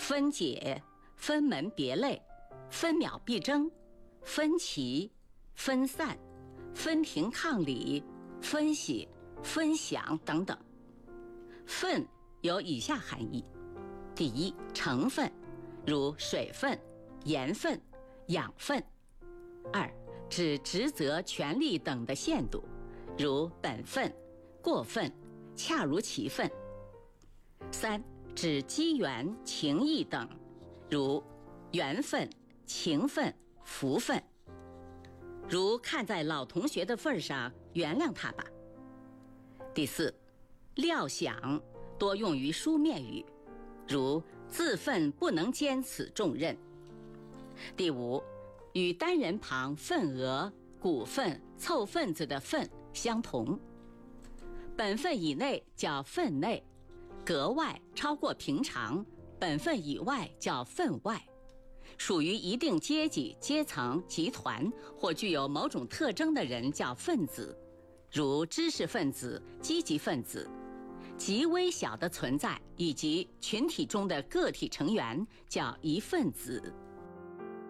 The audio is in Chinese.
分解、分门别类、分秒必争、分歧、分散、分庭抗礼、分析、分享等等。分有以下含义：第一，成分，如水分、盐分、养分；二，指职责、权利等的限度，如本分、过分、恰如其分；三，指机缘、情谊等，如缘分、情分、福分。如看在老同学的份上，原谅他吧。第四，料想，多用于书面语，如自份不能兼此重任。第五，与单人旁份额、股份、凑份子的份相同。本分以内叫分内，格外超过平常，本分以外叫分外。属于一定阶级、阶层、集团或具有某种特征的人叫分子，如知识分子、积极分子。极微小的存在以及群体中的个体成员叫一分子。